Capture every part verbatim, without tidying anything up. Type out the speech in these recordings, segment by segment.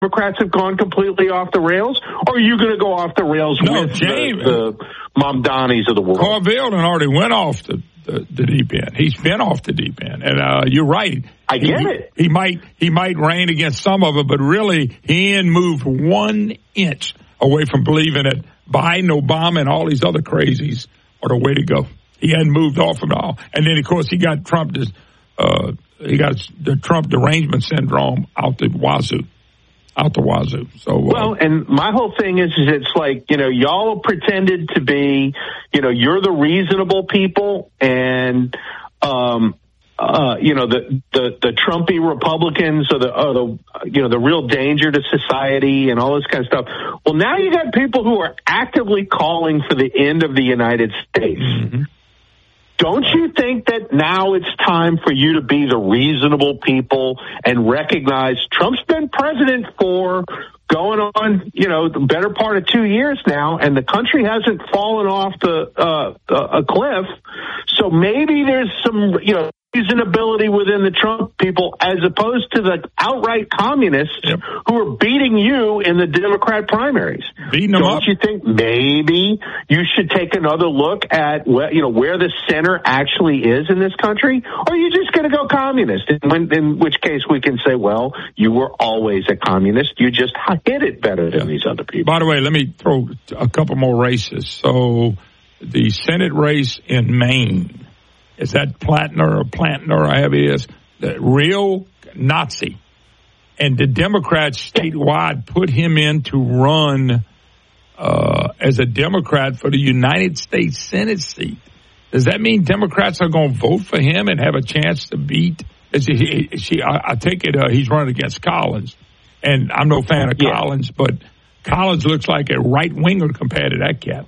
Democrats have gone completely off the rails, or are you going to go off the rails no, with James, the, the Mamdanis of the world? Carville already went off the, the, the deep end. He's been off the deep end, and uh, you're right. I get he, it. He might he might reign against some of it, but really he ain't moved one inch away from believing that Biden, Obama, and all these other crazies are the way to go. He hadn't moved off at all. And then, of course, he got Trump, uh, he got the Trump derangement syndrome out the wazoo. Out the wazoo. So, uh, well, and my whole thing is, is it's like, you know, y'all pretended to be, you know, you're the reasonable people, and, um, uh, you know, the, the, the Trumpy Republicans are the, are the, you know, the real danger to society and all this kind of stuff. Well, now you got people who are actively calling for the end of the United States. Mm-hmm. Don't you think that now it's time for you to be the reasonable people and recognize Trump's been president for going on, you know, the better part of two years now, and the country hasn't fallen off the uh, a cliff. So maybe there's some, you know, reasonability within the Trump people as opposed to the outright communists yep. who are beating you in the Democrat primaries. Beating them Don't up. you think maybe you should take another look at where, you know, where the center actually is in this country? Or are you just going to go communist? In, when, in which case we can say, well, you were always a communist. You just hit it better than yeah. these other people. By the way, let me throw a couple more races. So the Senate race in Maine, is that Plantner or Plantner or however it is, the real Nazi. And the Democrats statewide put him in to run uh, as a Democrat for the United States Senate seat. Does that mean Democrats are going to vote for him and have a chance to beat? Is he, is he, I, I take it uh, he's running against Collins. And I'm no fan of yeah. Collins, but Collins looks like a right-winger compared to that cat.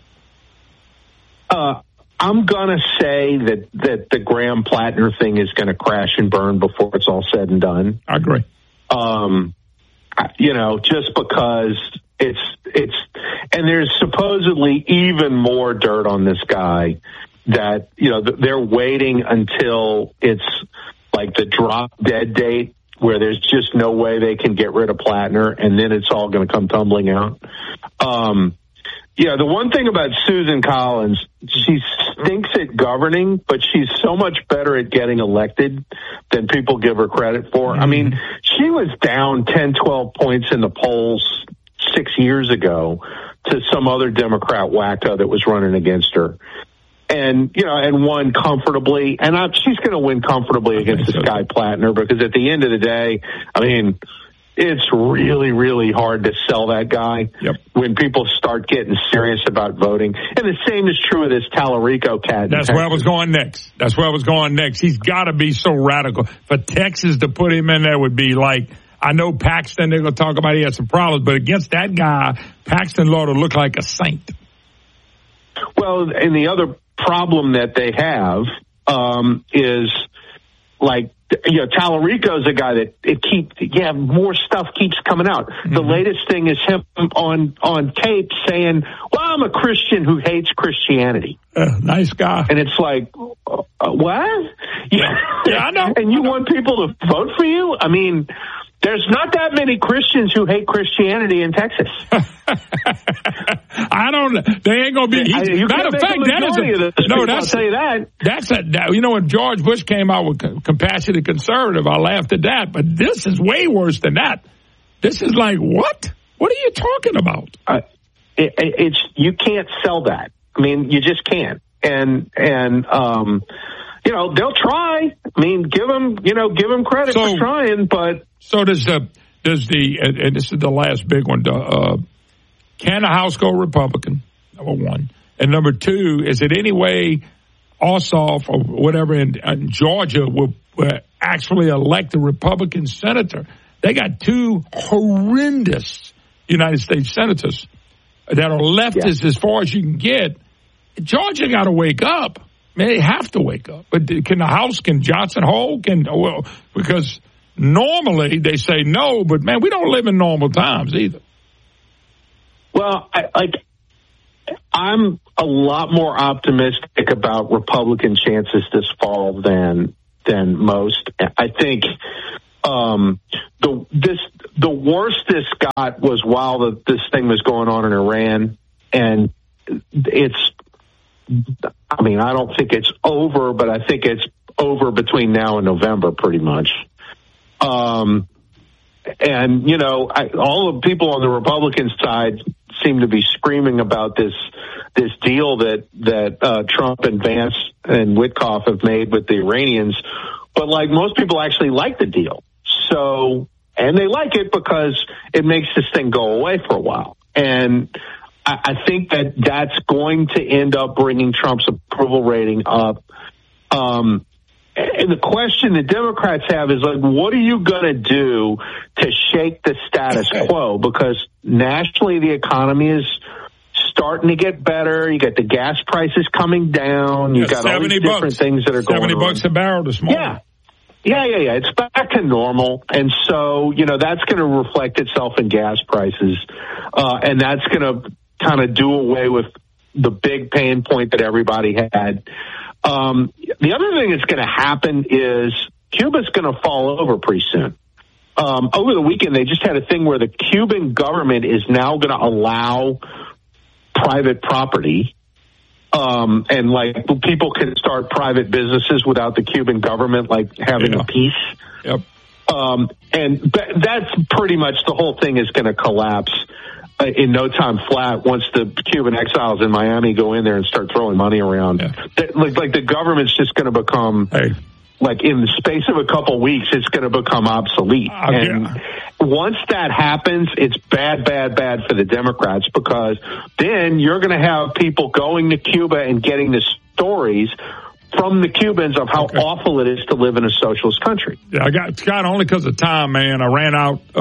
Uh I'm going to say that, that the Graham Plattner thing is going to crash and burn before it's all said and done. I agree. Um, you know, just because it's, it's, and there's supposedly even more dirt on this guy that, you know, they're waiting until it's like the drop dead date where there's just no way they can get rid of Plattner, and then it's all going to come tumbling out. Um, Yeah, the one thing about Susan Collins, she stinks at governing, but she's so much better at getting elected than people give her credit for. Mm-hmm. I mean, she was down ten, twelve points in the polls six years ago to some other Democrat wacko that was running against her. And, you know, and won comfortably. And I, she's going to win comfortably against this guy Plattner, because at the end of the day, I mean, it's really, really hard to sell that guy yep. when people start getting serious about voting. And the same is true of this Tallarico cat. That's where I was going next. That's where I was going next. He's got to be so radical. For Texas to put him in there would be like, I know Paxton, they're going to talk about he had some problems, but against that guy, Paxton ought to look like a saint. Well, and the other problem that they have um, is, like, you know, Tallarico's a guy that it keeps, yeah, more stuff keeps coming out. Mm-hmm. The latest thing is him on, on tape saying, well, I'm a Christian who hates Christianity. Uh, nice guy. And it's like, uh, what? Yeah, yeah I know. And you I know. want people to vote for you? I mean, there's not that many Christians who hate Christianity in Texas. I don't. They ain't gonna be. I, you matter of fact, that is a, no. That's I'll tell you that. That's a. That, you know, when George Bush came out with Compassionate Conservative, I laughed at that. But this is way worse than that. This is like, what? What are you talking about? Uh, it, it's you can't sell that. I mean, you just can't. And and um, you know, they'll try. I mean, give them you know give them credit so, for trying, but. So does the does the and, and this is the last big one. Uh, can the House go Republican? Number one, and number two, is it any way Ossoff or whatever in, in Georgia will, will actually elect a Republican senator? They got two horrendous United States senators that are leftists yeah. as far as you can get. Georgia got to wake up. I mean, they have to wake up. But can the House? Can Johnson hold? Can well because. Normally, they say no, but, man, we don't live in normal times either. Well, I, like, I'm a lot more optimistic about Republican chances this fall than than most. I think um, the this the worst this got was while the, this thing was going on in Iran, and it's, I mean, I don't think it's over, but I think it's over between now and November, pretty much. Um, and, you know, I, all the people on the Republican side seem to be screaming about this this deal that, that uh, Trump and Vance and Witkoff have made with the Iranians. But, like, most people actually like the deal. So, and they like it because it makes this thing go away for a while. And I, I think that that's going to end up bringing Trump's approval rating up. Um, and the question the Democrats have is, like, what are you going to do to shake the status quo? Because nationally, the economy is starting to get better. You got the gas prices coming down. You got all these different bucks, things that are going on. seventy bucks a barrel this morning. Yeah. Yeah, yeah, yeah. It's back to normal. And so, you know, that's going to reflect itself in gas prices. Uh, and that's going to kind of do away with the big pain point that everybody had. Um, the other thing that's going to happen is Cuba's going to fall over pretty soon. Um, over the weekend, they just had a thing where the Cuban government is now going to allow private property. Um, and like people can start private businesses without the Cuban government, like having yeah. a piece. Yep. Um, and th- that's pretty much the whole thing is going to collapse uh, in no time flat once the Cuban exiles in Miami go in there and start throwing money around. Yeah. That, like, like the government's just going to become, hey. like in the space of a couple weeks, it's going to become obsolete. Uh, and yeah. once that happens, it's bad, bad, bad for the Democrats because then you're going to have people going to Cuba and getting the stories from the Cubans of how okay. awful it is to live in a socialist country. Yeah, I got Scott only because of time, man. I ran out. Uh,